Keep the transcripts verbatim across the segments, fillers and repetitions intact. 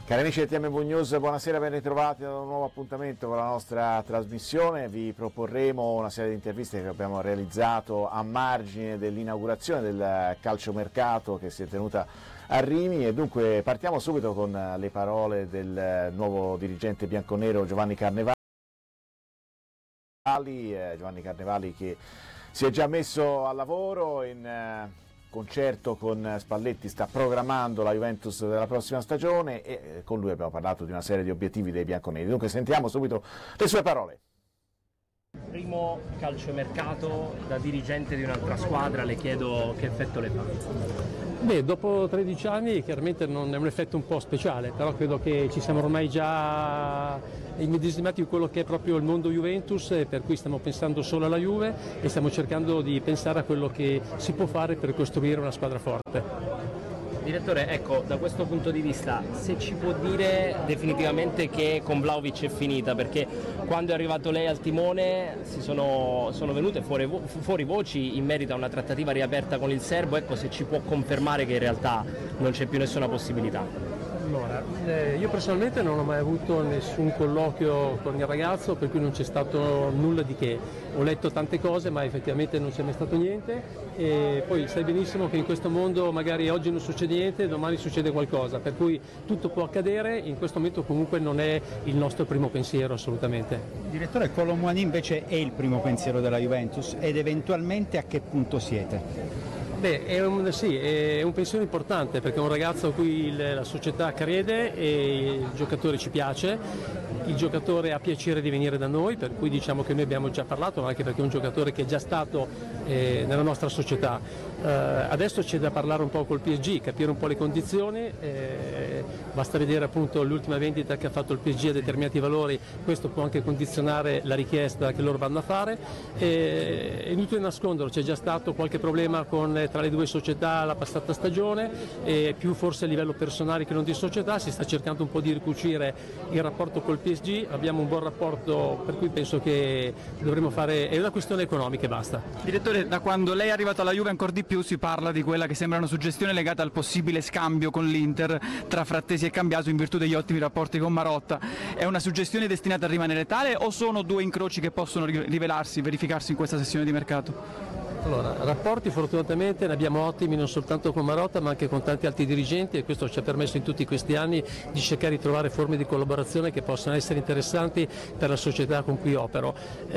Cari amici del T M V News, buonasera, ben ritrovati ad un nuovo appuntamento con la nostra trasmissione. Vi proporremo una serie di interviste che abbiamo realizzato a margine dell'inaugurazione del calciomercato che si è tenuta a Rimini e dunque partiamo subito con le parole del nuovo dirigente bianconero Giovanni Carnevali, eh, Giovanni Carnevali che si è già messo al lavoro in eh, concerto con Spalletti, sta programmando la Juventus della prossima stagione e con lui abbiamo parlato di una serie di obiettivi dei bianconeri. Dunque sentiamo subito le sue parole. Primo calciomercato da dirigente di un'altra squadra, le chiedo che effetto le fa? Beh, dopo tredici anni chiaramente non è un effetto un po' speciale, però credo che ci siamo ormai già immedesimati in quello che è proprio il mondo Juventus, per cui stiamo pensando solo alla Juve e stiamo cercando di pensare a quello che si può fare per costruire una squadra forte. Direttore, ecco, da questo punto di vista, se ci può dire definitivamente che con Vlahovic è finita, perché quando è arrivato lei al timone si sono, sono venute fuori, fuori voci in merito a una trattativa riaperta con il serbo, ecco, se ci può confermare che in realtà non c'è più nessuna possibilità. Allora, eh, io personalmente non ho mai avuto nessun colloquio con il ragazzo, per cui non c'è stato nulla di che. Ho letto tante cose, ma effettivamente non c'è mai stato niente. E poi sai benissimo che in questo mondo magari oggi non succede niente, domani succede qualcosa, per cui tutto può accadere. In questo momento comunque non è il nostro primo pensiero, assolutamente. Direttore, Kolo Muani invece è il primo pensiero della Juventus ed eventualmente a che punto siete? Beh, è un, sì, è un pensiero importante perché è un ragazzo a cui la società crede e il giocatore ci piace, il giocatore ha piacere di venire da noi, per cui diciamo che noi abbiamo già parlato, anche perché è un giocatore che è già stato eh, nella nostra società. Uh, adesso c'è da parlare un po' col P S G, capire un po' le condizioni, eh, basta vedere appunto l'ultima vendita che ha fatto il P S G a determinati valori, questo può anche condizionare la richiesta che loro vanno a fare. Eh, è inutile nasconderlo, c'è già stato qualche problema con, tra le due società la passata stagione, e più forse a livello personale che non di società, si sta cercando un po' di ricucire il rapporto col P S G, abbiamo un buon rapporto, per cui penso che dovremo fare, è una questione economica e basta. Direttore, da quando lei è arrivato alla Juve ancora di più si parla di quella che sembra una suggestione legata al possibile scambio con l'Inter tra Frattesi e Cambiaso in virtù degli ottimi rapporti con Marotta. È una suggestione destinata a rimanere tale o sono due incroci che possono rivelarsi, verificarsi in questa sessione di mercato? Allora, rapporti fortunatamente ne abbiamo ottimi non soltanto con Marotta ma anche con tanti altri dirigenti e questo ci ha permesso in tutti questi anni di cercare di trovare forme di collaborazione che possano essere interessanti per la società con cui opero.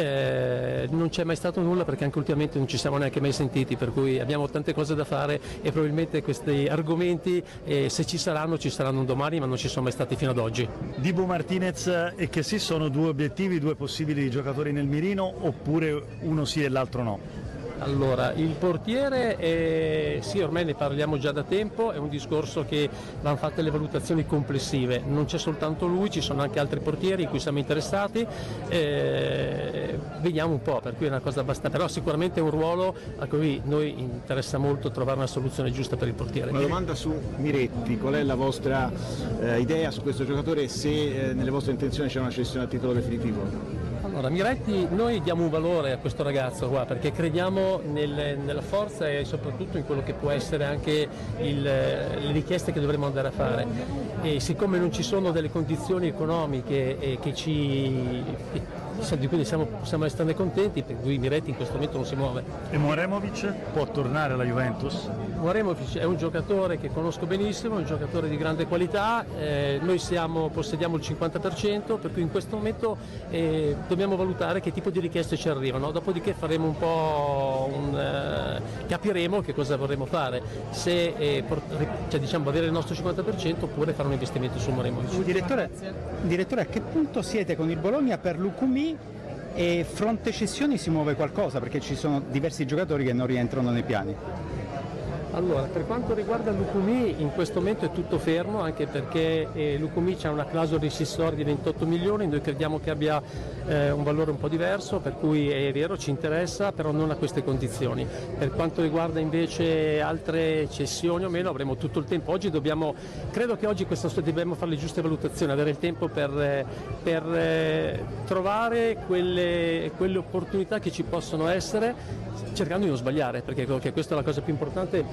Eh, non c'è mai stato nulla perché anche ultimamente non ci siamo neanche mai sentiti, per cui abbiamo tante cose da fare e probabilmente questi argomenti eh, se ci saranno ci saranno un domani, ma non ci sono mai stati fino ad oggi. Dibu Martinez e che sì, sono due obiettivi, due possibili giocatori nel mirino oppure uno sì e l'altro no? Allora, il portiere, è, sì, ormai ne parliamo già da tempo, è un discorso che vanno fatte le valutazioni complessive, non c'è soltanto lui, ci sono anche altri portieri in cui siamo interessati, eh, vediamo un po', per cui è una cosa abbastanza, però sicuramente è un ruolo a cui noi interessa molto trovare una soluzione giusta per il portiere. Una domanda su Miretti, qual è la vostra eh, idea su questo giocatore, se eh, nelle vostre intenzioni c'è una cessione a titolo definitivo? Allora, Miretti, noi diamo un valore a questo ragazzo qua perché crediamo nel, nella forza e soprattutto in quello che può essere anche il, le richieste che dovremo andare a fare e siccome non ci sono delle condizioni economiche eh, che ci, di cui siamo, possiamo esserne contenti, per cui Miretti in questo momento non si muove. E Moremovic può tornare alla Juventus? Moremovic è un giocatore che conosco benissimo, è un giocatore di grande qualità, eh, noi siamo, possediamo il cinquanta per cento, per cui in questo momento eh, dobbiamo valutare che tipo di richieste ci arrivano, dopodiché faremo un po' un, eh, capiremo che cosa vorremmo fare, se eh, cioè, diciamo, avere il nostro cinquanta per cento oppure fare un investimento su Moremovic. Direttore, direttore, a che punto siete con il Bologna per Lucumí? E fronte cessioni si muove qualcosa perché ci sono diversi giocatori che non rientrano nei piani? Allora, per quanto riguarda Lucumí, in questo momento è tutto fermo, anche perché eh, Lucumí c'ha una clausola rescissoria di ventotto milioni, noi crediamo che abbia eh, un valore un po' diverso, per cui è vero, ci interessa, però non a queste condizioni. Per quanto riguarda invece altre cessioni o meno, avremo tutto il tempo. Oggi dobbiamo, credo che oggi questa, dobbiamo fare le giuste valutazioni, avere il tempo per, per eh, trovare quelle, quelle opportunità che ci possono essere, cercando di non sbagliare, perché questa è la cosa più importante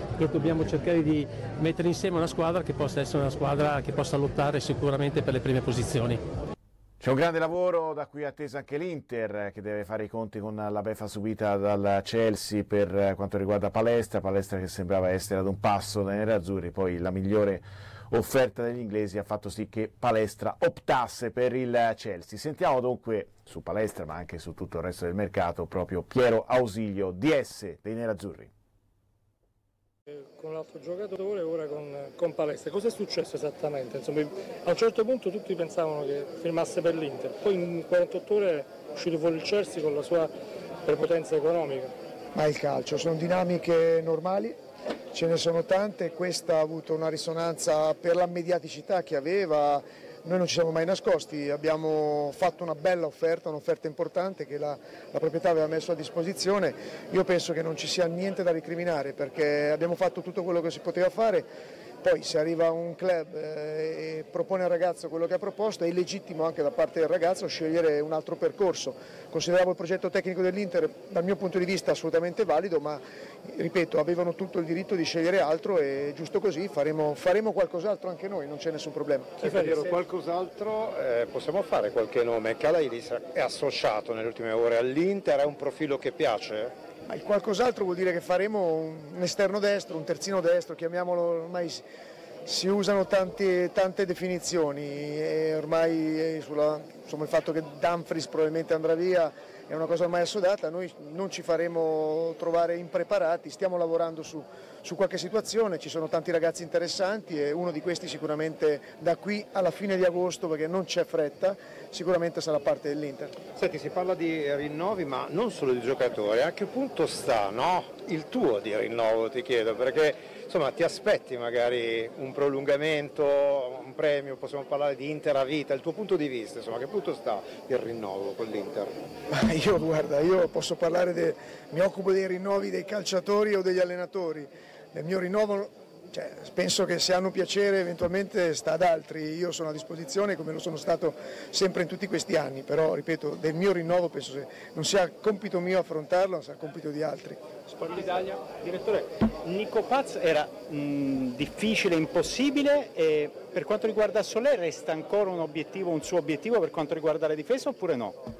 che dobbiamo cercare di mettere insieme una squadra che possa essere una squadra che possa lottare sicuramente per le prime posizioni. C'è un grande lavoro da cui è attesa anche l'Inter, che deve fare i conti con la beffa subita dal Chelsea per quanto riguarda Palestra, Palestra che sembrava essere ad un passo dai nerazzurri, poi la migliore offerta degli inglesi ha fatto sì che Palestra optasse per il Chelsea. Sentiamo dunque su Palestra, ma anche su tutto il resto del mercato, proprio Piero Ausilio, D S dei nerazzurri. Con l'altro giocatore, ora con, con Palestra. Cosa è successo esattamente? Insomma, a un certo punto tutti pensavano che firmasse per l'Inter, poi in quarantotto ore è uscito fuori il Chelsea con la sua prepotenza economica. Ma il calcio, sono dinamiche normali, ce ne sono tante, questa ha avuto una risonanza per la mediaticità che aveva. Noi non ci siamo mai nascosti, abbiamo fatto una bella offerta, un'offerta importante che la, la proprietà aveva messo a disposizione. Io penso che non ci sia niente da recriminare perché abbiamo fatto tutto quello che si poteva fare. Poi se arriva un club eh, e propone al ragazzo quello che ha proposto, è legittimo anche da parte del ragazzo scegliere un altro percorso. Consideravo il progetto tecnico dell'Inter dal mio punto di vista assolutamente valido, ma ripeto, avevano tutto il diritto di scegliere altro e giusto così faremo, faremo qualcos'altro anche noi, non c'è nessun problema. Chi fa dire qualcos'altro? Eh, possiamo fare qualche nome. Kalairis è associato nelle ultime ore all'Inter, è un profilo che piace? Ma il qualcos'altro vuol dire che faremo un esterno destro, un terzino destro, chiamiamolo, ormai si usano tante, tante definizioni e ormai sulla, insomma, il fatto che Dumfries probabilmente andrà via è una cosa ormai assodata, noi non ci faremo trovare impreparati, stiamo lavorando su, su qualche situazione, ci sono tanti ragazzi interessanti e uno di questi sicuramente da qui alla fine di agosto, perché non c'è fretta, sicuramente sarà parte dell'Inter. Senti, si parla di rinnovi ma non solo di giocatori, a che punto sta, no? Il tuo di rinnovo ti chiedo, perché insomma ti aspetti magari un prolungamento, un premio, possiamo parlare di Inter a vita, il tuo punto di vista, insomma a che punto sta il rinnovo con l'Inter? Ma io guarda, io posso parlare, de, mi occupo dei rinnovi dei calciatori o degli allenatori, del mio rinnovo, cioè, penso che se hanno piacere eventualmente sta ad altri, io sono a disposizione come lo sono stato sempre in tutti questi anni, però ripeto, del mio rinnovo penso che non sia compito mio affrontarlo, sia compito di altri. Sport Italia, direttore, Nico Paz era mh, difficile, impossibile e per quanto riguarda Soler resta ancora un obiettivo, un suo obiettivo per quanto riguarda la difesa oppure no?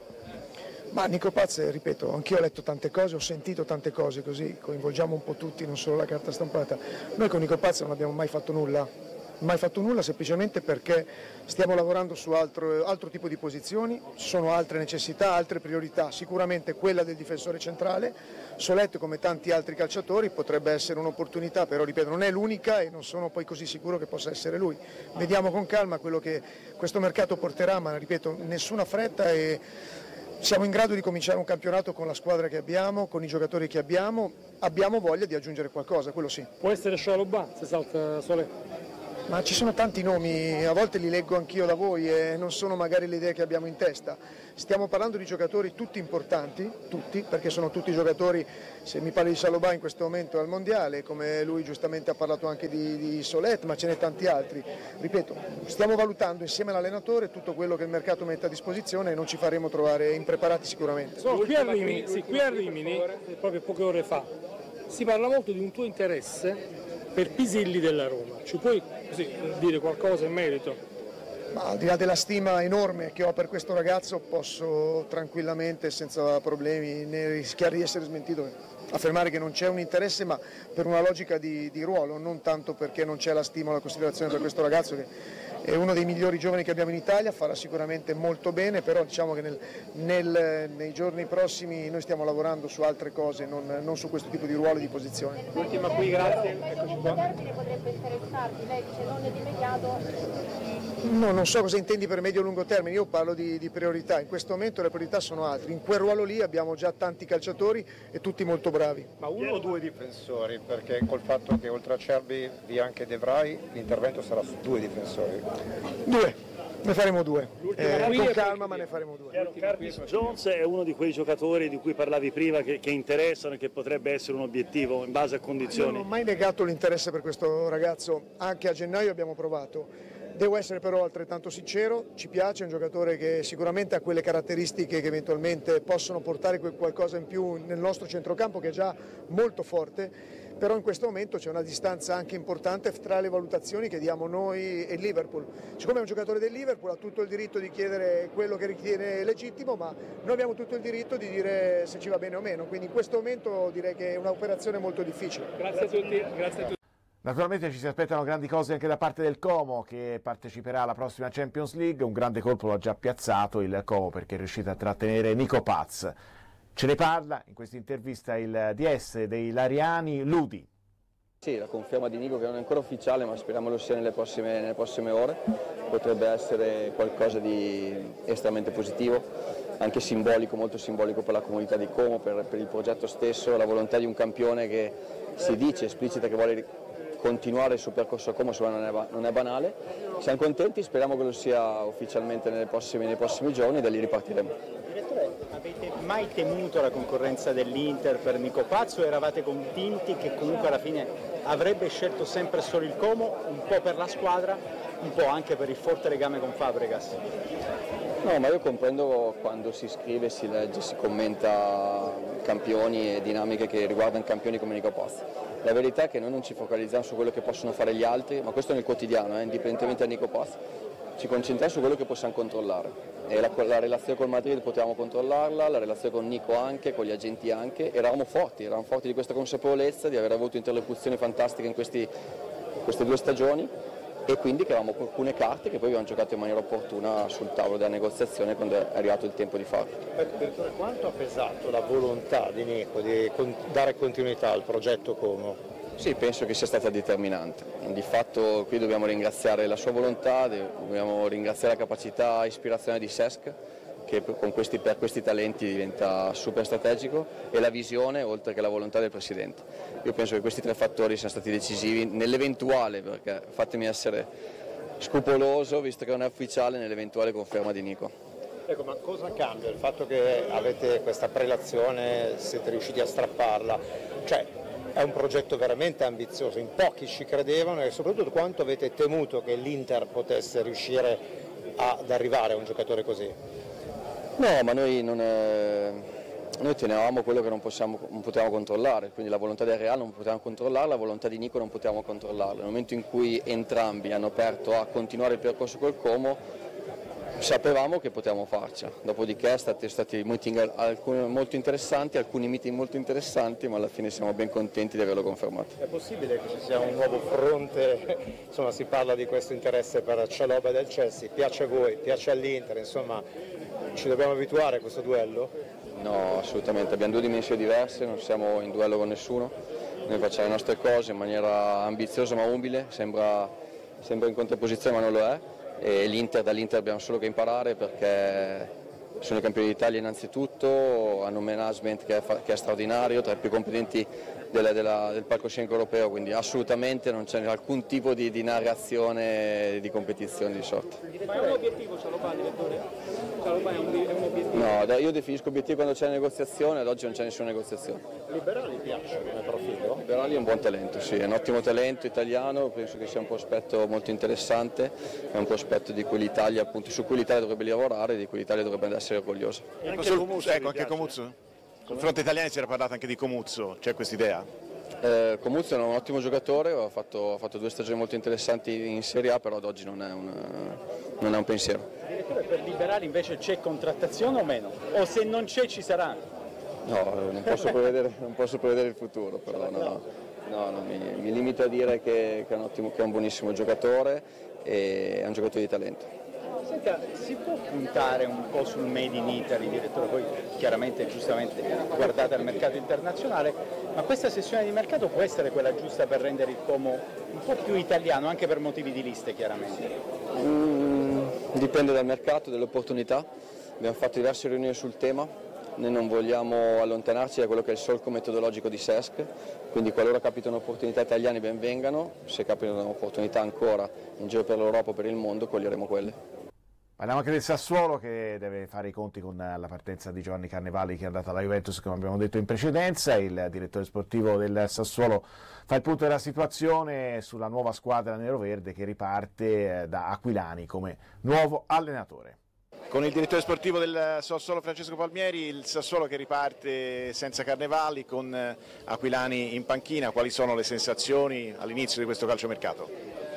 Ma Nico Paz, ripeto, anch'io ho letto tante cose, ho sentito tante cose, così coinvolgiamo un po' tutti, non solo la carta stampata. Noi con Nico Paz non abbiamo mai fatto nulla, mai fatto nulla semplicemente perché stiamo lavorando su altro, altro tipo di posizioni, ci sono altre necessità, altre priorità, sicuramente quella del difensore centrale. Solet, come tanti altri calciatori, potrebbe essere un'opportunità, però ripeto non è l'unica e non sono poi così sicuro che possa essere lui. Vediamo con calma quello che questo mercato porterà, ma ripeto nessuna fretta e siamo in grado di cominciare un campionato con la squadra che abbiamo, con i giocatori che abbiamo, abbiamo voglia di aggiungere qualcosa, quello sì. Può essere Scialobà se salta Soler? Ma ci sono tanti nomi, a volte li leggo anch'io da voi e non sono magari le idee che abbiamo in testa. Stiamo parlando di giocatori tutti importanti, tutti, perché sono tutti giocatori, se mi parli di Salobà in questo momento al Mondiale, come lui giustamente ha parlato anche di, di Solet, ma ce n'è tanti altri. Ripeto, stiamo valutando insieme all'allenatore tutto quello che il mercato mette a disposizione e non ci faremo trovare impreparati sicuramente. So, qui, a Rimini, sì, qui a Rimini, proprio poche ore fa, si parla molto di un tuo interesse per Pisilli della Roma. Ci puoi così, dire qualcosa in merito? Ma al di là della stima enorme che ho per questo ragazzo posso tranquillamente, senza problemi né rischiare di essere smentito, affermare che non c'è un interesse, ma per una logica di, di ruolo, non tanto perché non c'è la stima o la considerazione per questo ragazzo che è uno dei migliori giovani che abbiamo in Italia, farà sicuramente molto bene, però diciamo che nel, nel, nei giorni prossimi noi stiamo lavorando su altre cose, non, non su questo tipo di ruolo e di posizione. L'ultima qui, grazie. Eccoci qua. Termine potrebbe interessarti, lei dice non è immediato. No, non so cosa intendi per medio e lungo termine, io parlo di, di priorità, in questo momento le priorità sono altre, in quel ruolo lì abbiamo già tanti calciatori e tutti molto bravi. Ma uno o due difensori? Perché col fatto che oltre a Cerbi via anche De Vrij l'intervento sarà su due difensori. Due, ne faremo due, eh, con calma ma ne faremo due. Curtis Jones è uno di quei giocatori di cui parlavi prima che, che interessano e che potrebbe essere un obiettivo in base a condizioni. Non ho mai negato l'interesse per questo ragazzo, anche a gennaio abbiamo provato. Devo essere però altrettanto sincero, ci piace, è un giocatore che sicuramente ha quelle caratteristiche che eventualmente possono portare qualcosa in più nel nostro centrocampo che è già molto forte, però in questo momento c'è una distanza anche importante tra le valutazioni che diamo noi e Liverpool. Siccome è un giocatore del Liverpool ha tutto il diritto di chiedere quello che ritiene legittimo, ma noi abbiamo tutto il diritto di dire se ci va bene o meno, quindi in questo momento direi che è un'operazione molto difficile. Grazie a tutti. Grazie a tutti. Naturalmente ci si aspettano grandi cose anche da parte del Como, che parteciperà alla prossima Champions League. Un grande colpo l'ha già piazzato il Como, perché è riuscito a trattenere Nico Paz. Ce ne parla in questa intervista il D S dei Lariani, Ludi. Sì, la conferma di Nico che non è ancora ufficiale, ma speriamo lo sia nelle prossime, nelle prossime ore. Potrebbe essere qualcosa di estremamente positivo, anche simbolico, molto simbolico per la comunità di Como, per, per il progetto stesso, la volontà di un campione che si dice, esplicita che vuole continuare il suo percorso a Como, non è, non è banale. Siamo contenti, speriamo che lo sia ufficialmente nelle prossime, nei prossimi giorni e da lì ripartiremo. Direttore, avete mai temuto la concorrenza dell'Inter per Nico Paz o eravate convinti che comunque alla fine avrebbe scelto sempre solo il Como, un po' per la squadra, un po' anche per il forte legame con Fabregas? No, ma io comprendo quando si scrive, si legge, si commenta campioni e dinamiche che riguardano campioni come Nico Paz. La verità è che noi non ci focalizziamo su quello che possono fare gli altri, ma questo nel quotidiano, eh, indipendentemente da Nico Paz, ci concentriamo su quello che possiamo controllare. E la, la relazione col Madrid potevamo controllarla, la relazione con Nico anche, con gli agenti anche, eravamo forti, eravamo forti di questa consapevolezza, di aver avuto interlocuzioni fantastiche in questi, queste due stagioni e quindi che avevamo alcune carte che poi abbiamo giocato in maniera opportuna sul tavolo della negoziazione quando è arrivato il tempo di farlo. Direttore, quanto ha pesato la volontà di Nico di dare continuità al progetto Como? Sì, penso che sia stata determinante. Di fatto qui dobbiamo ringraziare la sua volontà, dobbiamo ringraziare la capacità e ispirazione di Cesc, che con questi, per questi talenti diventa super strategico, e la visione oltre che la volontà del Presidente. Io penso che questi tre fattori siano stati decisivi nell'eventuale, perché fatemi essere scrupoloso, visto che non è ufficiale, nell'eventuale conferma di Nico. Ecco, ma cosa cambia il fatto che avete questa prelazione, siete riusciti a strapparla? Cioè, è un progetto veramente ambizioso, in pochi ci credevano e soprattutto quanto avete temuto che l'Inter potesse riuscire ad arrivare a un giocatore così? No, ma noi, non è... noi tenevamo quello che non, possiamo, non potevamo controllare, quindi la volontà del Real non potevamo controllarla, la volontà di Nico non potevamo controllarla. Nel momento in cui entrambi hanno aperto a continuare il percorso col Como, sapevamo che potevamo farcela, dopodiché è stati, stati meeting alcuni, molto interessanti, alcuni meeting molto interessanti, ma alla fine siamo ben contenti di averlo confermato. È possibile che ci sia un nuovo fronte, insomma si parla di questo interesse per Chalobah del Chelsea, piace a voi, piace all'Inter, insomma ci dobbiamo abituare a questo duello? No, assolutamente, abbiamo due dimensioni diverse, non siamo in duello con nessuno, noi facciamo le nostre cose in maniera ambiziosa ma umile, sembra, sembra in contrapposizione ma non lo è. E l'Inter, dall'Inter abbiamo solo che imparare perché sono i campioni d'Italia innanzitutto, hanno un management che è, che è straordinario, tra i più competenti della, della, del palcoscenico europeo, quindi assolutamente non c'è alcun tipo di, di narrazione di competizione di sorta. Ma è un obiettivo Chalobah, direttore? Chalobah è un, è un obiettivo? No, io definisco obiettivo quando c'è negoziazione, ad oggi non c'è nessuna negoziazione. Liberali piace come profilo? Liberali è un buon talento, sì, è un ottimo talento italiano, penso che sia un prospetto molto interessante, è un prospetto di cui l'Italia, appunto, su cui l'Italia dovrebbe lavorare e di cui l'Italia dovrebbe essere orgogliosa. Ecco, sul, Comuzzo, ecco anche Comuzzo? Sul fronte italiano si era parlato anche di Comuzzo, c'è questa idea? Eh, Comuzzo è un ottimo giocatore, ha fatto, ha fatto due stagioni molto interessanti in Serie A, però ad oggi non è un, non è un pensiero. Direttore, per Liberali invece c'è contrattazione o meno? O se non c'è ci sarà? No, non posso prevedere, non posso prevedere il futuro, però no, no, no, mi, mi limito a dire che, che, è un ottimo, che è un buonissimo giocatore e è un giocatore di talento. Senta, si può puntare un po' sul Made in Italy, direttore, poi chiaramente giustamente guardate al mercato internazionale, ma questa sessione di mercato può essere quella giusta per rendere il Como un po' più italiano, anche per motivi di liste chiaramente? Mm, dipende dal mercato, dalle opportunità, abbiamo fatto diverse riunioni sul tema, noi non vogliamo allontanarci da quello che è il solco metodologico di Cesc, quindi qualora capitano opportunità italiane ben vengano, se capitano opportunità ancora in giro per l'Europa o per il mondo coglieremo quelle. Parliamo anche del Sassuolo, che deve fare i conti con la partenza di Giovanni Carnevali, che è andato alla Juventus, come abbiamo detto in precedenza. Il direttore sportivo del Sassuolo fa il punto della situazione sulla nuova squadra neroverde che riparte da Aquilani come nuovo allenatore. Con il direttore sportivo del Sassuolo Francesco Palmieri, il Sassuolo che riparte senza Carnevali con Aquilani in panchina, quali sono le sensazioni all'inizio di questo calciomercato?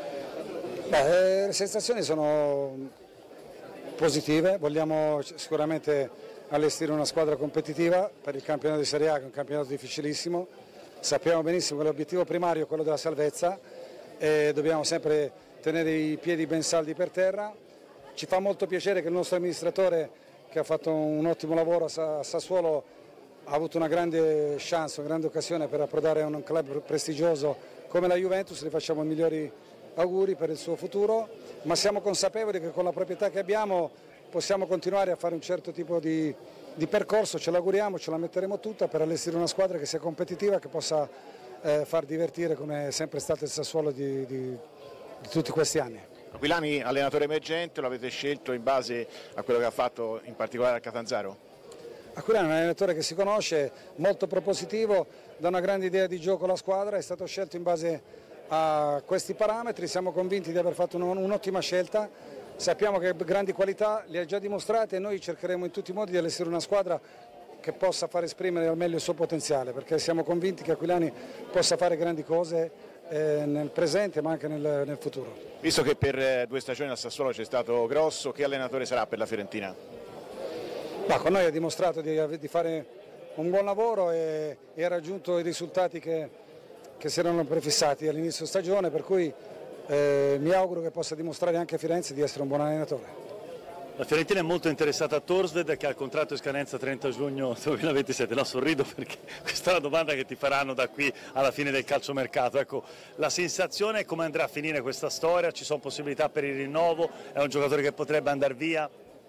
Beh, le sensazioni sono positive, vogliamo sicuramente allestire una squadra competitiva per il campionato di Serie A, che è un campionato difficilissimo, sappiamo benissimo che l'obiettivo primario è quello della salvezza e dobbiamo sempre tenere i piedi ben saldi per terra. Ci fa molto piacere che il nostro amministratore, che ha fatto un ottimo lavoro a Sassuolo, ha avuto una grande chance, una grande occasione per approdare a un club prestigioso come la Juventus. Le facciamo i migliori auguri per il suo futuro, ma siamo consapevoli che con la proprietà che abbiamo possiamo continuare a fare un certo tipo di, di percorso, ce l'auguriamo, ce la metteremo tutta per allestire una squadra che sia competitiva, che possa eh, far divertire come è sempre stato il Sassuolo di, di, di tutti questi anni. Aquilani, allenatore emergente, lo avete scelto in base a quello che ha fatto in particolare a Catanzaro? Aquilani è un allenatore che si conosce, molto propositivo, dà una grande idea di gioco alla squadra, è stato scelto in base a questi parametri, siamo convinti di aver fatto un'ottima scelta, sappiamo che ha grandi qualità, le ha già dimostrate e noi cercheremo in tutti i modi di allestire una squadra che possa far esprimere al meglio il suo potenziale, perché siamo convinti che Aquilani possa fare grandi cose eh, nel presente ma anche nel, nel futuro. Visto che per eh, due stagioni al Sassuolo c'è stato Grosso, che allenatore sarà per la Fiorentina? Ma con noi ha dimostrato di, di fare un buon lavoro e, e ha raggiunto i risultati che, che si erano prefissati all'inizio stagione, per cui eh, mi auguro che possa dimostrare anche a Firenze di essere un buon allenatore. La Fiorentina è molto interessata a Thorstvedt, che ha il contratto in scadenza trenta giugno duemilaventisette. No, sorrido perché questa è la domanda che ti faranno da qui alla fine del calciomercato. Ecco, la sensazione è come andrà a finire questa storia, ci sono possibilità per il rinnovo, è un giocatore che potrebbe andare via?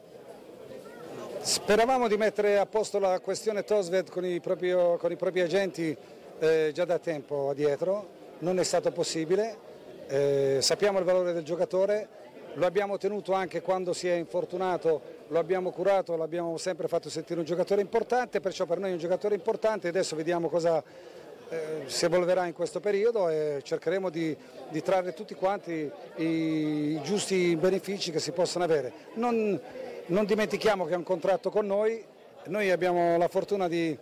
Speravamo di mettere a posto la questione Thorstvedt con i propri, con i propri agenti eh, già da tempo addietro, non è stato possibile, eh, sappiamo il valore del giocatore. Lo abbiamo tenuto anche quando si è infortunato, lo abbiamo curato, l'abbiamo sempre fatto sentire un giocatore importante, perciò per noi è un giocatore importante. Adesso vediamo cosa eh, si evolverà in questo periodo e cercheremo di, di trarre tutti quanti i, i giusti benefici che si possono avere. Non, non dimentichiamo che ha un contratto con noi, noi abbiamo la fortuna di,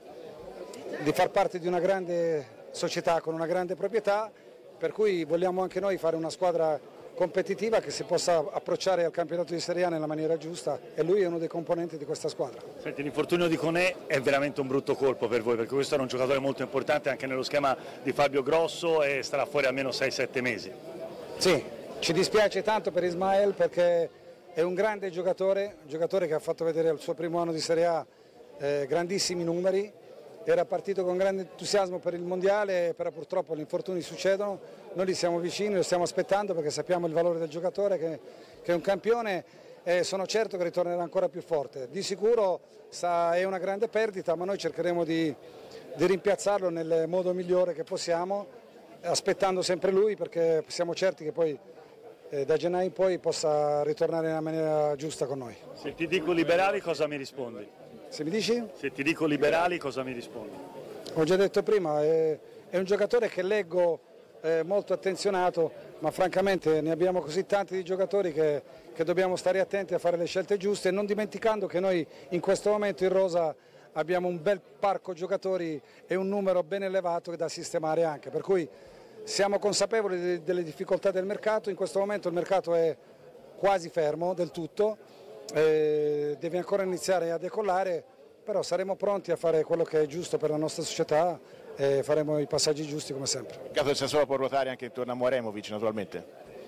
di far parte di una grande società con una grande proprietà, per cui vogliamo anche noi fare una squadra competitiva che si possa approcciare al campionato di Serie A nella maniera giusta e lui è uno dei componenti di questa squadra. Senti, l'infortunio di Koné è veramente un brutto colpo per voi, perché questo era un giocatore molto importante anche nello schema di Fabio Grosso e starà fuori almeno sei sette mesi. Sì, ci dispiace tanto per Ismael perché è un grande giocatore, un giocatore che ha fatto vedere al suo primo anno di Serie A eh, grandissimi numeri. Era partito con grande entusiasmo per il mondiale, però purtroppo gli infortuni succedono, noi li siamo vicini, lo stiamo aspettando perché sappiamo il valore del giocatore che, che è un campione e sono certo che ritornerà ancora più forte. Di sicuro sa, è una grande perdita, ma noi cercheremo di, di rimpiazzarlo nel modo migliore che possiamo, aspettando sempre lui perché siamo certi che poi eh, da gennaio in poi possa ritornare nella maniera giusta con noi. Se ti dico liberali cosa mi rispondi? Se mi dici? Se ti dico liberali cosa mi rispondi? Ho già detto prima, è, è un giocatore che leggo eh, molto attenzionato, ma francamente ne abbiamo così tanti di giocatori che, che dobbiamo stare attenti a fare le scelte giuste, non dimenticando che noi in questo momento in rosa abbiamo un bel parco giocatori e un numero ben elevato da sistemare anche, per cui siamo consapevoli de, delle difficoltà del mercato. In questo momento il mercato è quasi fermo del tutto, Eh, deve ancora iniziare a decollare, però saremo pronti a fare quello che è giusto per la nostra società e faremo i passaggi giusti come sempre. Il caso del Sassuolo può ruotare anche intorno a Moremovic naturalmente?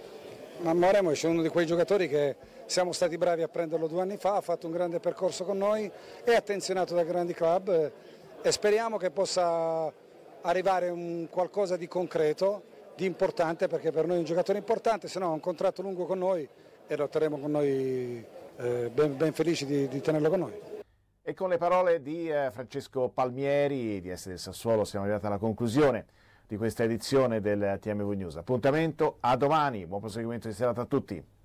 Ma Moremovic è uno di quei giocatori che siamo stati bravi a prenderlo due anni fa, ha fatto un grande percorso con noi, è attenzionato da grandi club e speriamo che possa arrivare un qualcosa di concreto, di importante, perché per noi è un giocatore importante, se no ha un contratto lungo con noi e lo terremo con noi. Eh, ben, ben felici di, di tenerlo con noi. E con le parole di eh, Francesco Palmieri, di essere del Sassuolo, siamo arrivati alla conclusione di questa edizione del T M V News. Appuntamento a domani, buon proseguimento di serata a tutti.